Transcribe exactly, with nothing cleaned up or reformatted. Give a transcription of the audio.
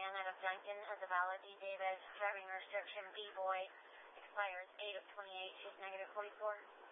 Janet of Duncan as a valid D. Davis. Driving restriction B boy expires eight of twenty-eight. She's negative forty-four.